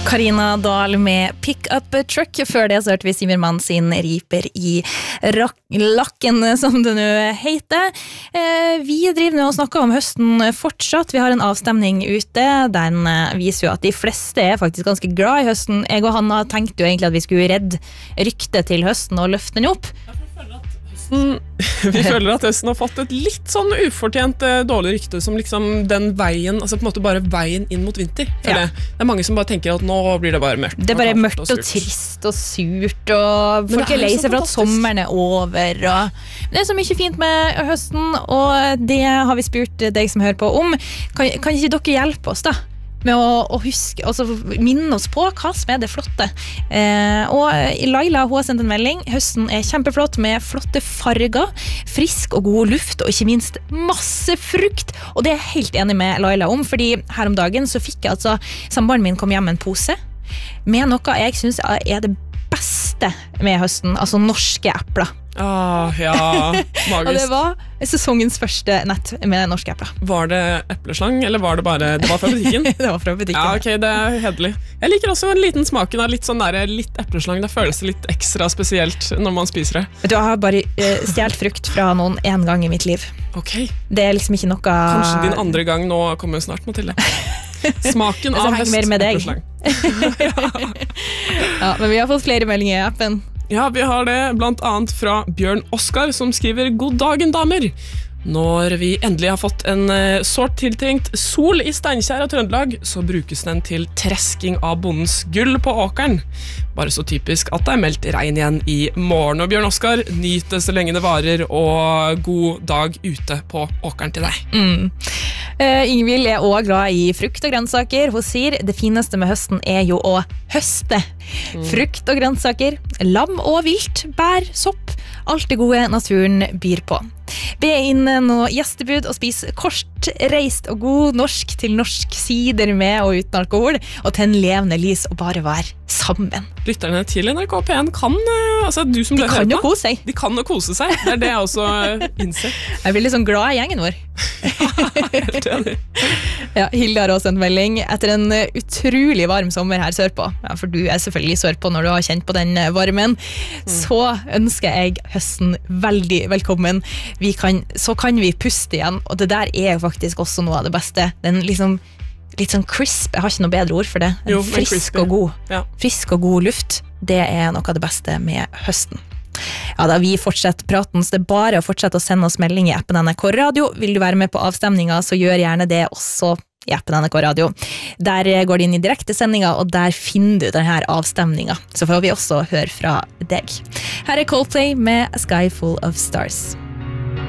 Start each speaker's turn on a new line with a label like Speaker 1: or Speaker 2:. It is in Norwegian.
Speaker 1: Karina Dahl med Pick Up a Truck. Før det så hørte vi Zimmermann sin Riper i lakken, som det nå heter. Vi driver nå og snakker om høsten fortsatt. Vi har en avstemning ute. Den viser jo at de fleste er faktisk ganske glad i høsten. Jeg og Hanna tenkte jo egentlig at vi skulle redde ryktet til høsten og løfte den opp.
Speaker 2: Vi føler at høsten har fått et litt sånn ufortjent dårlig rykte som liksom den veien, altså på en måte bare veien inn mot vinter. Ja. Det mange som bare tenker at nå blir det bare mørkt.
Speaker 1: Det er bare mørkt og trist og surt, og folk er lei seg for at sommeren er over. Det er så mye fint med høsten, og det har vi spurt deg som hører på om. Kan ikke dere hjelpe oss da? Med å huske, altså minne oss på hva som er det flotte. Og Laila, hun har sendt en melding. Høsten er kjempeflott med flotte farger, frisk og god luft, og ikke minst masse frukt. Og det er jeg helt enig med Laila om, fordi her om dagen så fikk jeg altså, samboeren min kom hjem med en pose med noe jeg synes er det beste med høsten, altså norske epler.
Speaker 2: Ja, magisk.
Speaker 1: Og det var sesongens første nett med norske epler.
Speaker 2: Var det epleslang, eller var det bare det var fra butikken?
Speaker 1: Det var fra butikken.
Speaker 2: Ja, ok, det er hedelig. Jeg liker også en liten smaken av litt sånn der, litt epleslang. Det føles litt ekstra spesielt når man spiser det.
Speaker 1: Vet du, jeg har bare stjert frukt fra noen en gang i mitt liv.
Speaker 2: Ok.
Speaker 1: Det er liksom ikke noe...
Speaker 2: Kanskje din andre gang nå kommer snart, Mathilde. Smaken av høst epleslang.
Speaker 1: Ja, men vi har fått flere meldinger i appen.
Speaker 2: Ja, vi har det blant annet fra Bjørn Oskar, som skriver «God dagen, damer! Når vi endelig har fått en sårt tiltrengt sol i Steinkjer og Trøndelag, så brukes den til tresking av bondens gull på åkeren. Bare så typisk at det er meldt regn igjen i morgen. Og Bjørn Oskar, nyt det så lenge det varer, og god dag ute på åkeren til deg.
Speaker 1: Ingvild er også glad i frukt og grønnsaker. Hun sier det fineste med høsten er jo å høste. Frukt og grønnsaker, lam og vilt, bær, sopp, alt det gode naturen byr på. Be inn noe gjestebud og spis kortreist og god norsk til norsk sider med og uten alkohol, og tenn levende lys og bare være sammen.
Speaker 2: Lytterne til NRK P1 kan, altså du som
Speaker 1: de kan jo kose seg.
Speaker 2: De kan jo kose seg, det er det jeg også innser.
Speaker 1: Jeg blir litt sånn glad i gjengen vår.
Speaker 2: Helt enig.
Speaker 1: Ja, Hilde har også en melding. Etter en utrolig varm sommer her sørpå, ja, for du er selvfølgelig sørpå når du har kjent på den varmen, så ønsker jeg høsten veldig velkommen. Så kan vi puste igjen, og det der er jo faktisk også noe av det beste. Den liksom litt sånn crisp, jeg har ikke noe bedre ord for det. Frisk og god. Ja. Frisk og god luft, det er noe av det beste med høsten. Ja, da vi fortsetter pratens, det er bare å fortsette å sende oss melding i appen NRK Radio. Vil du være med på avstemninga, så gjør gjerne det også i appen NRK Radio. Der går det inn i direktesendinga, og der finner du denne avstemninga. Så får vi også høre fra deg. Her er Coldplay med A Sky Full of Stars.